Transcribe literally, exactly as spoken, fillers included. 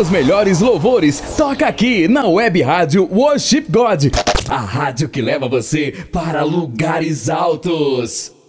Os melhores louvores toca aqui na Web Rádio Worship God, a rádio que leva você para lugares altos.